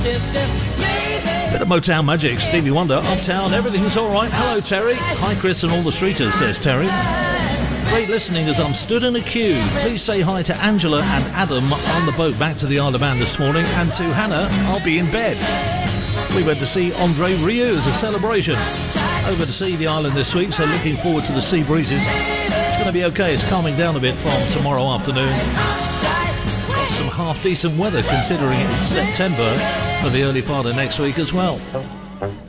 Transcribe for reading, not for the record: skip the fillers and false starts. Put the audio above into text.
Bit of Motown magic, Stevie Wonder, Uptown, everything's alright. Hello Terry. Hi Chris and all the streeters, says Terry. Great listening as I'm stood in a queue. Please say hi to Angela and Adam on the boat back to the Isle of Man this morning, and to Hannah, I'll be in bed. We went to see Andre Rieu as a celebration. Over to see the island this week, so looking forward to the sea breezes. It's going to be okay, it's calming down a bit from tomorrow afternoon. Got some half decent weather considering it's September for the early part of next week as well.